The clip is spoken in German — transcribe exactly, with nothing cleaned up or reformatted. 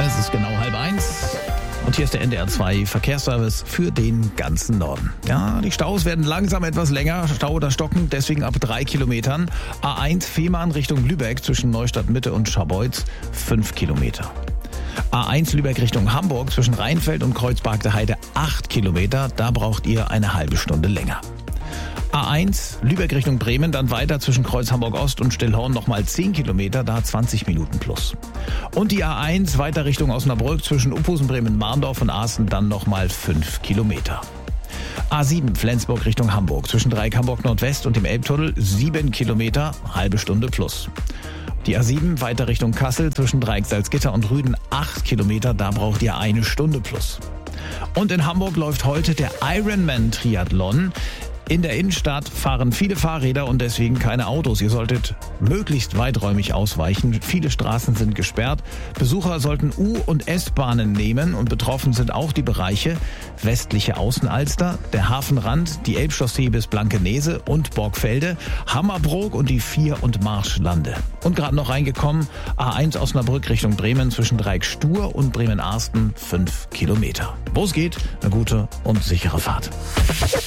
Es ist genau halb eins. Und hier ist der N D R zwei Verkehrsservice für den ganzen Norden. Ja, die Staus werden langsam etwas länger, Stau oder Stocken, deswegen ab drei Kilometern. A eins Fehmarn Richtung Lübeck zwischen Neustadt Mitte und Scharbeutz fünf Kilometer. A eins Lübeck Richtung Hamburg zwischen Rheinfeld und Kreuzberg Heide acht Kilometer, da braucht ihr eine halbe Stunde länger. A eins Lübeck Richtung Bremen, dann weiter zwischen Kreuz Hamburg Ost und Stillhorn nochmal zehn Kilometer, da zwanzig Minuten plus. Und die A eins weiter Richtung Osnabrück zwischen Uphusen, Bremen, Marndorf und Aaßen dann nochmal fünf Kilometer. A sieben Flensburg Richtung Hamburg zwischen Dreieck Hamburg Nordwest und dem Elbtunnel sieben Kilometer, halbe Stunde plus. Die A sieben weiter Richtung Kassel zwischen Dreieck Salzgitter und Rüden acht Kilometer, da braucht ihr eine Stunde plus. Und in Hamburg läuft heute der Ironman Triathlon. In der Innenstadt fahren viele Fahrräder und deswegen keine Autos. Ihr solltet möglichst weiträumig ausweichen. Viele Straßen sind gesperrt. Besucher sollten U- und S-Bahnen nehmen und betroffen sind auch die Bereiche westliche Außenalster, der Hafenrand, die Elbchaussee bis Blankenese und Borgfelde, Hammerbrook und die Vier- und Marschlande. Und gerade noch reingekommen, A eins Osnabrück Richtung Bremen zwischen Dreieck Stur und Bremen-Arsten fünf Kilometer. Wo es geht, eine gute und sichere Fahrt.